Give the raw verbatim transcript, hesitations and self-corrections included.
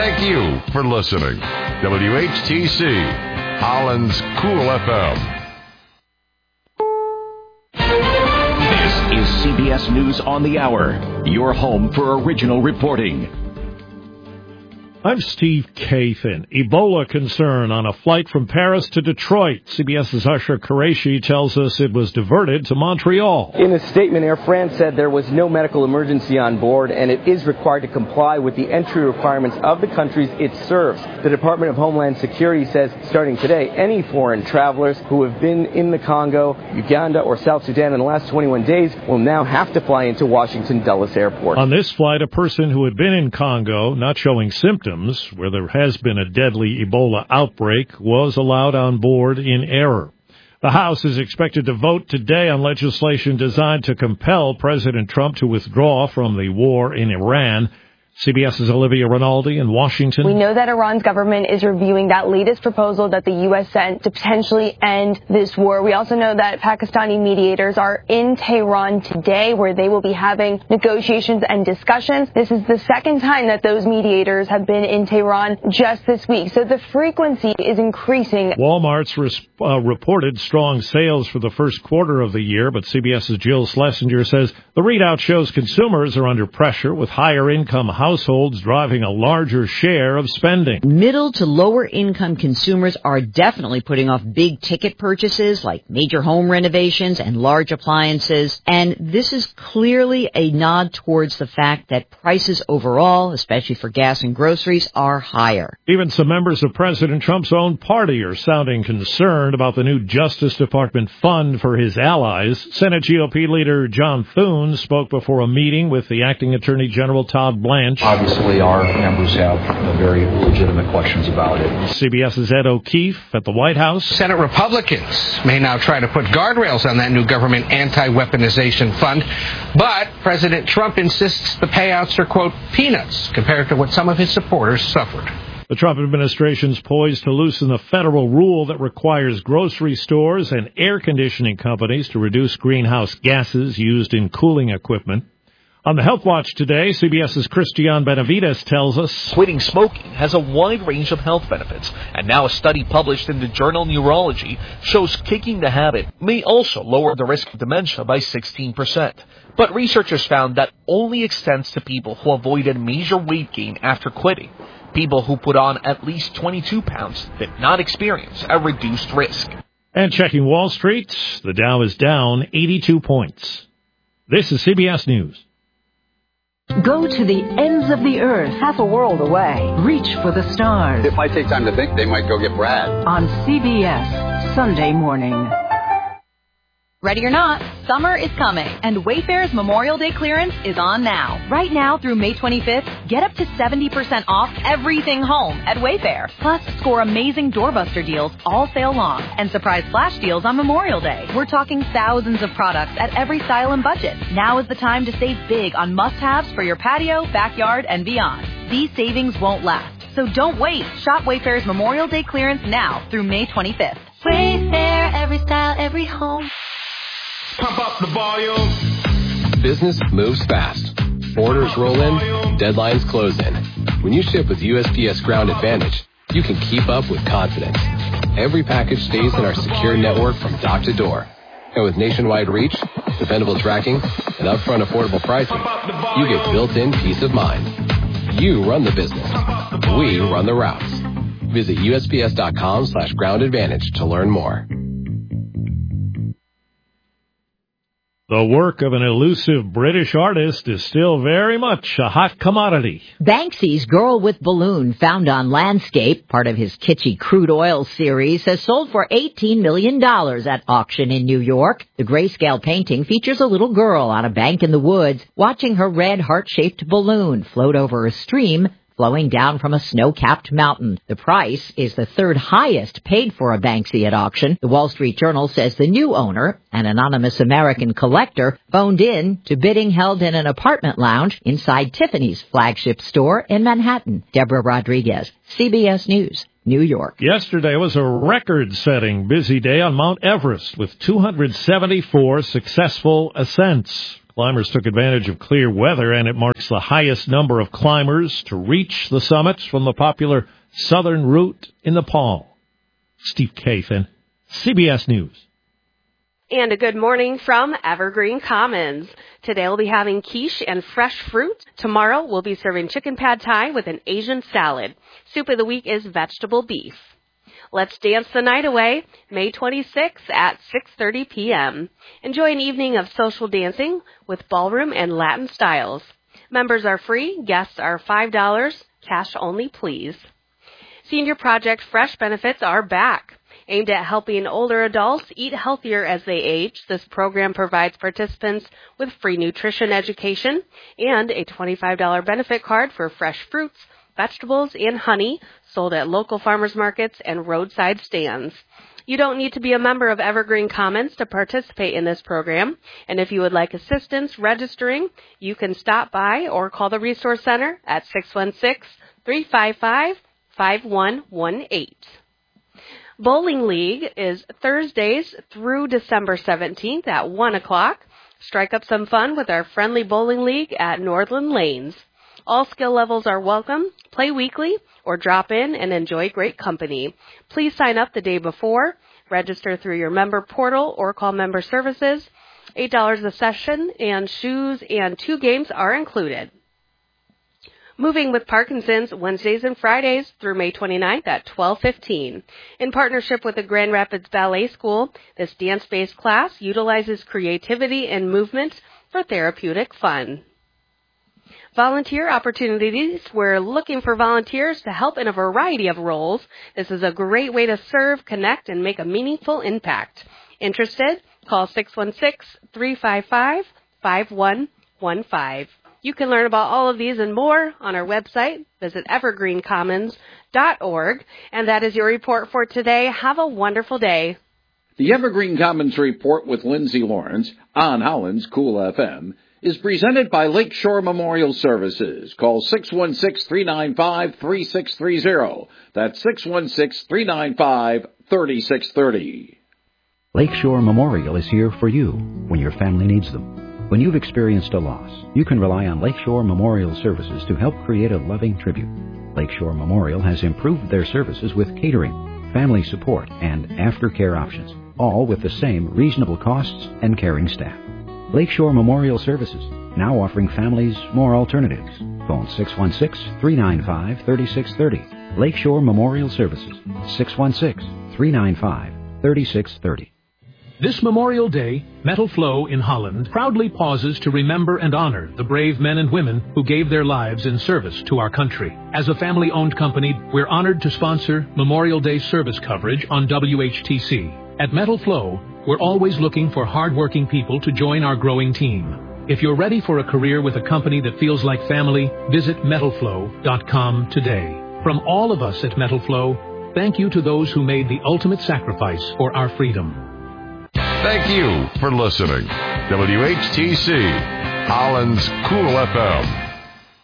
thank you for listening. W H T C, Holland's Cool F M. This is C B S News on the Hour, your home for original reporting. I'm Steve Kathan. Ebola concern on a flight from Paris to Detroit. CBS's Usher Qureshi tells us it was diverted to Montreal. In a statement, Air France said there was no medical emergency on board and it is required to comply with the entry requirements of the countries it serves. The Department of Homeland Security says starting today, any foreign travelers who have been in the Congo, Uganda, or South Sudan in the last twenty-one days will now have to fly into Washington Dulles Airport. On this flight, a person who had been in Congo, not showing symptoms, where there has been a deadly Ebola outbreak, was allowed on board in error. The House is expected to vote today on legislation designed to compel President Trump to withdraw from the war in Iran. CBS's Olivia Rinaldi in Washington. We know that Iran's government is reviewing that latest proposal that the U S sent to potentially end this war. We also know that Pakistani mediators are in Tehran today, where they will be having negotiations and discussions. This is the second time that those mediators have been in Tehran just this week. So the frequency is increasing. Walmart's res- uh, reported strong sales for the first quarter of the year, but CBS's Jill Schlesinger says the readout shows consumers are under pressure with higher income households driving a larger share of spending. Middle to lower income consumers are definitely putting off big ticket purchases like major home renovations and large appliances. And this is clearly a nod towards the fact that prices overall, especially for gas and groceries, are higher. Even some members of President Trump's own party are sounding concerned about the new Justice Department fund for his allies. Senate G O P leader John Thune spoke before a meeting with the acting Attorney General Todd Blanche. Obviously, our members have uh, very legitimate questions about it. CBS's Ed O'Keefe at the White House. Senate Republicans may now try to put guardrails on that new government anti-weaponization fund, but President Trump insists the payouts are, quote, peanuts compared to what some of his supporters suffered. The Trump administration's poised to loosen the federal rule that requires grocery stores and air conditioning companies to reduce greenhouse gases used in cooling equipment. On the Health Watch today, CBS's Christian Benavides tells us quitting smoking has a wide range of health benefits, and now a study published in the journal Neurology shows kicking the habit may also lower the risk of dementia by sixteen percent. But researchers found that only extends to people who avoided major weight gain after quitting. People who put on at least twenty-two pounds did not experience a reduced risk. And checking Wall Street, the Dow is down eighty-two points. This is C B S News. Go to the ends of the earth, half a world away. Reach for the stars. It might take time to think. They might go get Brad. On C B S, Sunday morning. Ready or not, summer is coming, and Wayfair's Memorial Day clearance is on now. Right now through May twenty-fifth, get up to seventy percent off everything home at Wayfair. Plus, score amazing doorbuster deals all sale long and surprise flash deals on Memorial Day. We're talking thousands of products at every style and budget. Now is the time to save big on must-haves for your patio, backyard, and beyond. These savings won't last, so don't wait. Shop Wayfair's Memorial Day clearance now through May twenty-fifth. Wayfair, every style, every home. Pump up the volume. Business moves fast. Orders roll in, deadlines close in. When you ship with U S P S Ground Advantage, you can keep up with confidence. Every package stays in our secure network from dock to door. And with nationwide reach, dependable tracking, and upfront affordable pricing, you get built-in peace of mind. You run the business. We run the routes. Visit U S P S dot com slash ground advantage to learn more. The work of an elusive British artist is still very much a hot commodity. Banksy's Girl with Balloon, found on Landscape, part of his kitschy crude oil series, has sold for eighteen million dollars at auction in New York. The grayscale painting features a little girl on a bank in the woods watching her red heart-shaped balloon float over a stream flowing down from a snow-capped mountain. The price is the third highest paid for a Banksy at auction. The Wall Street Journal says the new owner, an anonymous American collector, phoned in to bidding held in an apartment lounge inside Tiffany's flagship store in Manhattan. Deborah Rodriguez, C B S News, New York. Yesterday was a record-setting busy day on Mount Everest with two hundred seventy-four successful ascents. Climbers took advantage of clear weather, and it marks the highest number of climbers to reach the summits from the popular southern route in Nepal. Steve Kathan, C B S News. And a good morning from Evergreen Commons. Today we'll be having quiche and fresh fruit. Tomorrow we'll be serving chicken pad thai with an Asian salad. Soup of the week is vegetable beef. Let's dance the night away, May twenty-sixth at six thirty p.m. Enjoy an evening of social dancing with ballroom and Latin styles. Members are free, guests are five dollars, cash only please. Senior Project Fresh benefits are back. Aimed at helping older adults eat healthier as they age, this program provides participants with free nutrition education and a twenty-five dollars benefit card for fresh fruits, vegetables, and honey sold at local farmers markets and roadside stands. You don't need to be a member of Evergreen Commons to participate in this program, and if you would like assistance registering, you can stop by or call the Resource Center at six one six, three five five, five one one eight. Bowling League is Thursdays through December seventeenth at one o'clock. Strike up some fun with our friendly bowling league at Northland Lanes. All skill levels are welcome. Play weekly or drop in and enjoy great company. Please sign up the day before. Register through your member portal or call member services. eight dollars a session, and shoes and two games are included. Moving with Parkinson's, Wednesdays and Fridays through May twenty-ninth at twelve fifteen. In partnership with the Grand Rapids Ballet School, this dance-based class utilizes creativity and movement for therapeutic fun. Volunteer opportunities. We're looking for volunteers to help in a variety of roles. This is a great way to serve, connect, and make a meaningful impact. Interested? Call six one six, three five five, five one one five. You can learn about all of these and more on our website. Visit evergreen commons dot org. And that is your report for today. Have a wonderful day. The Evergreen Commons Report with Lindsay Lawrence on Holland's Cool F M is presented by Lakeshore Memorial Services. Call six one six, three nine five, three six three zero. That's six one six, three nine five, three six three zero. Lakeshore Memorial is here for you when your family needs them. When you've experienced a loss, you can rely on Lakeshore Memorial Services to help create a loving tribute. Lakeshore Memorial has improved their services with catering, family support, and aftercare options, all with the same reasonable costs and caring staff. Lakeshore Memorial Services, now offering families more alternatives. Phone six one six, three nine five, three six three zero. Lakeshore Memorial Services, six one six, three nine five, three six three zero. This Memorial Day, Metal Flow in Holland proudly pauses to remember and honor the brave men and women who gave their lives in service to our country. As a family-owned company, we're honored to sponsor Memorial Day service coverage on W H T C. At Metal Flow, we're always looking for hard-working people to join our growing team. If you're ready for a career with a company that feels like family, visit metal flow dot com today. From all of us at Metal Flow, thank you to those who made the ultimate sacrifice for our freedom. Thank you for listening. W H T C, Holland's Cool F M.